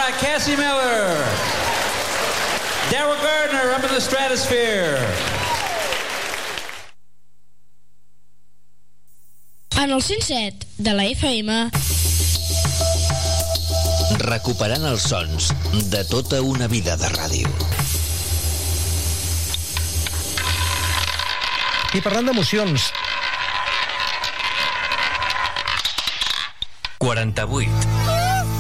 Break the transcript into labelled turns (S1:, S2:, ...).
S1: Cassie Miller. Daryl Gardner, Up in the Stratosphere.
S2: En el 107 de la FM,
S3: recuperant els sons de tota una vida de ràdio.
S4: I parlant d'emocions,
S3: 48